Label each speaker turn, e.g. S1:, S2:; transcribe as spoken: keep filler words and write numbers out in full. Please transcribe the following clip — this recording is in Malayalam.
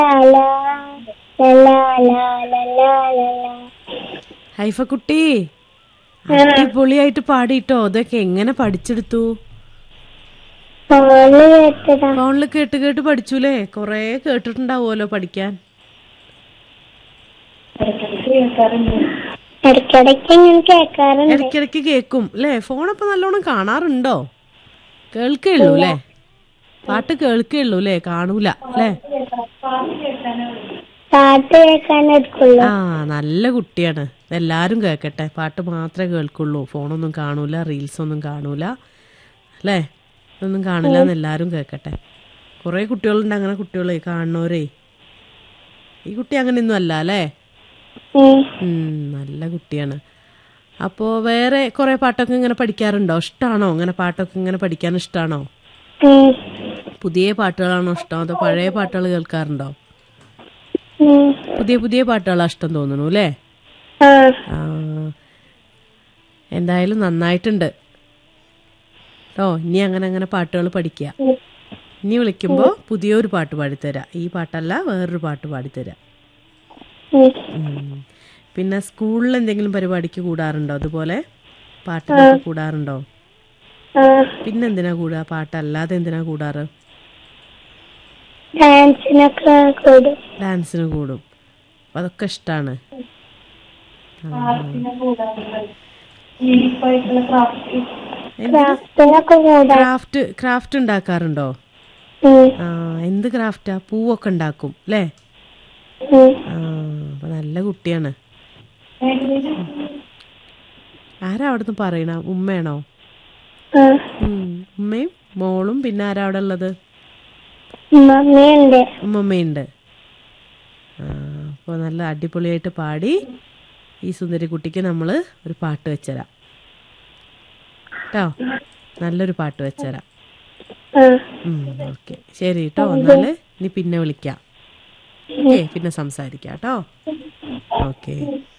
S1: ഹൈഫ കുട്ടി അടിപൊളിയായിട്ട് പാടിട്ടോ. അതൊക്കെ എങ്ങനെ പഠിച്ചെടുത്തു? ഫോണില് കേട്ട് കേട്ട് പഠിച്ചൂലേ? കൊറേ കേട്ടിട്ടുണ്ടാവുമല്ലോ പഠിക്കാൻ. ഇടയ്ക്കിടയ്ക്ക് കേക്കും അല്ലേ? ഫോണപ്പൊ നല്ലോണം കാണാറുണ്ടോ? കേൾക്കുള്ളൂ അല്ലേ? പാട്ട് കേൾക്കുള്ളൂ അല്ലേ? കാണൂല അല്ലേ? ആ നല്ല കുട്ടിയാണ്. എല്ലാരും കേക്കട്ടെ. പാട്ട് മാത്രമേ കേൾക്കുള്ളൂ, ഫോണൊന്നും കാണൂല, റീൽസ് ഒന്നും കാണൂല അല്ലേ? ഒന്നും കാണില്ല എന്ന് എല്ലാരും കേക്കട്ടെ. കുറെ കുട്ടികളുണ്ട് അങ്ങനെ, കുട്ടികളെ കാണുന്നവരേ. ഈ കുട്ടി അങ്ങനെയൊന്നും അല്ല അല്ലേ? നല്ല കുട്ടിയാണ്. അപ്പോ വേറെ കുറെ പാട്ടൊക്കെ ഇങ്ങനെ പഠിക്കാറുണ്ടോ? ഇഷ്ടാണോ ഇങ്ങനെ പാട്ടൊക്കെ ഇങ്ങനെ പഠിക്കാൻ? ഇഷ്ടാണോ? പുതിയ പാട്ടുകളാണോ ഇഷ്ടം, അതോ പഴയ പാട്ടുകൾ കേൾക്കാറുണ്ടോ? പുതിയ പുതിയ പാട്ടുകളാ ഇഷ്ടം തോന്നുന്നു അല്ലേ? ആ എന്തായാലും നന്നായിട്ടുണ്ട് കേട്ടോ. ഇനി അങ്ങനെ അങ്ങനെ പാട്ടുകൾ പഠിക്കുക. ഇനി വിളിക്കുമ്പോ പുതിയൊരു പാട്ട് പാടിത്തരാം. ഈ പാട്ടല്ല, വേറൊരു പാട്ട് പാടിത്തരാം. പിന്നെ സ്കൂളിൽ എന്തെങ്കിലും പരിപാടിക്ക് കൂടാറുണ്ടോ? അതുപോലെ പാട്ടിനൊക്കെ കൂടാറുണ്ടോ? പിന്നെന്തിനാ കൂടാ? പാട്ടല്ലാതെ എന്തിനാ കൂടാറ്? ഡാൻസിന് കൂടും. അതൊക്കെ ഇഷ്ടാണ്. ക്രാഫ്റ്റ് ക്രാഫ്റ്റ് ഉണ്ടാക്കാറുണ്ടോ? ആ എന്ത് ക്രാഫ്റ്റാ? പൂവൊക്കെ ഉണ്ടാക്കും അല്ലേ? ആ അപ്പൊ നല്ല കുട്ടിയാണ്. ആരാ അവിടുന്ന് പറയണ? ഉമ്മയാണോ? ഉമ്മയും മോളും പിന്നെ ആരാ അവിടെ ഉള്ളത്? ഉമ്മമ്മയുണ്ട്. ആ അപ്പൊ നല്ല അടിപൊളിയായിട്ട് പാടി ഈ സുന്ദരി കുട്ടിക്ക് നമ്മള് ഒരു പാട്ട് വെച്ചരാം കേട്ടോ. നല്ലൊരു പാട്ട് വെച്ചരാം. ഓക്കെ ശരി കേട്ടോ. എന്നാല് ഇനി പിന്നെ വിളിക്കാം. ഓക്കെ, പിന്നെ സംസാരിക്കാം കേട്ടോ. ഓക്കെ.